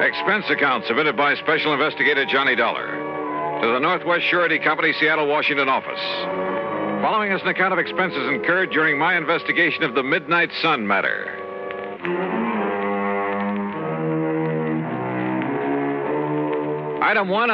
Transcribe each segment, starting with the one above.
Expense account submitted by Special Investigator Johnny Dollar to the Northwest Surety Company, Seattle, Washington office. Following is an account of expenses incurred during my investigation of the Midnight Sun matter. Item 1,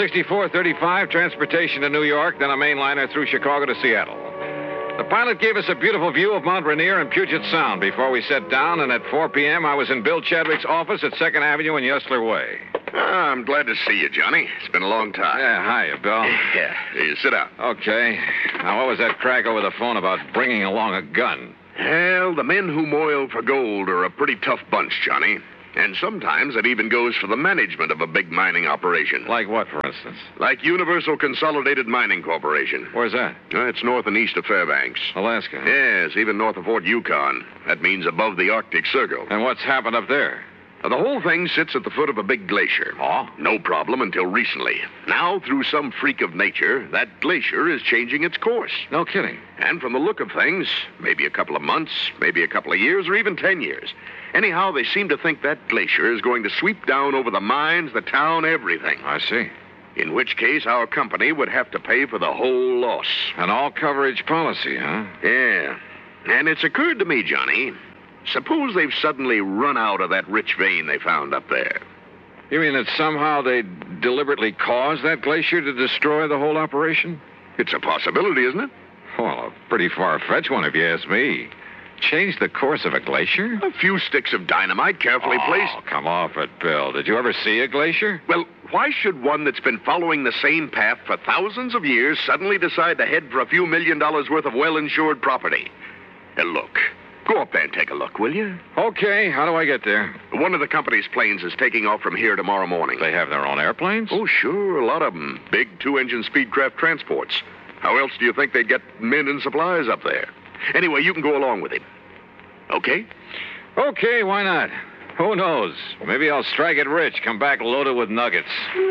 $164.35, transportation to New York, then a mainliner through Chicago to Seattle. The pilot gave us a beautiful view of Mount Rainier and Puget Sound before we set down, and at 4 p.m. I was in Bill Chadwick's office at 2nd Avenue and Yesler Way. I'm glad to see you, Johnny. It's been a long time. Yeah, hiya, Bill. Yeah, here, sit down. Okay. Now, what was that crack over the phone about bringing along a gun? Well, the men who moil for gold are a pretty tough bunch, Johnny. And sometimes it even goes for the management of a big mining operation. Like what, for instance? Like Universal Consolidated Mining Corporation. Where's that? It's north and east of Fairbanks. Alaska. Yes, even north of Fort Yukon. That means above the Arctic Circle. And what's happened up there? The whole thing sits at the foot of a big glacier. Oh? No problem until recently. Now, through some freak of nature, that glacier is changing its course. No kidding. And from the look of things, maybe a couple of months, maybe a couple of years, or even 10 years. Anyhow, they seem to think that glacier is going to sweep down over the mines, the town, everything. I see. In which case, our company would have to pay for the whole loss. An all-coverage policy, huh? Yeah. And it's occurred to me, Johnny, suppose they've suddenly run out of that rich vein they found up there. You mean that somehow they deliberately caused that glacier to destroy the whole operation? It's a possibility, isn't it? Well, a pretty far-fetched one, if you ask me. Change the course of a glacier? A few sticks of dynamite carefully placed. Oh, come off it, Bill. Did you ever see a glacier? Well, why should one that's been following the same path for thousands of years suddenly decide to head for a few $1 million worth of well-insured property? Look, go up there and take a look, will you? Okay, how do I get there? One of the company's planes is taking off from here tomorrow morning. They have their own airplanes? Oh, sure, a lot of them. Big 2-engine Speedcraft transports. How else do you think they'd get men and supplies up there? Anyway, you can go along with him. Okay? Okay, why not? Who knows? Maybe I'll strike it rich, come back loaded with nuggets.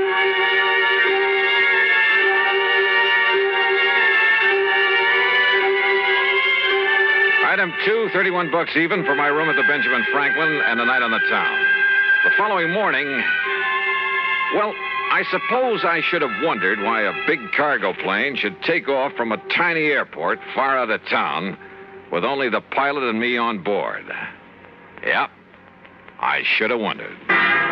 Item 2, $31 even for my room at the Benjamin Franklin and a night on the town. The following morning, well, I suppose I should have wondered why a big cargo plane should take off from a tiny airport far out of town with only the pilot and me on board. Yep, I should have wondered.